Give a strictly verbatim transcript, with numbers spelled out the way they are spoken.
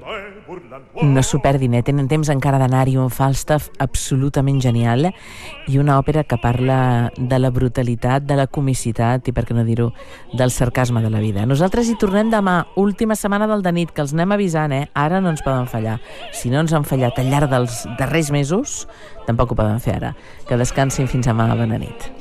No s'ho perdin, eh? Tenen temps encara d'anar-hi. Un Falstaff absolutament genial i una òpera que parla de la brutalitat, de la comicitat i, per què no dir-ho, del sarcasme de la vida. Nosaltres hi tornem demà, última setmana del de nit, que els anem avisant, eh? Ara no ens poden fallar. Si no ens han fallat al llarg dels darrers mesos, tampoc ho poden fer ara. Que descansin fins demà. Bona nit.